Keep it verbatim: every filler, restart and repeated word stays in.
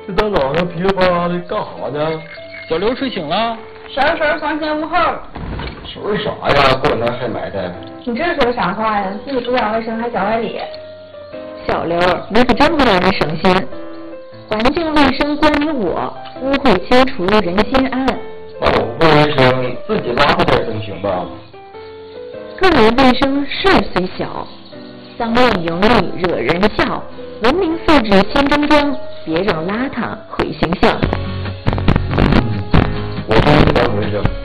这大早上噼里啪啦的干啥呢？ 小刘睡醒了。 婶婶房前屋后。 说啥呀？过来还埋汰。 你这说啥话呀？自己不讲卫生还讲外理。 小刘，你可真不让人省心。环境卫生关于我，污秽清除人心安。 保护卫生，自己拉出点总行吧？ 个人卫生事儿虽小，脏乱营利惹人笑。文明素质新中装，别让邋遢毁形象。 我真是当回事。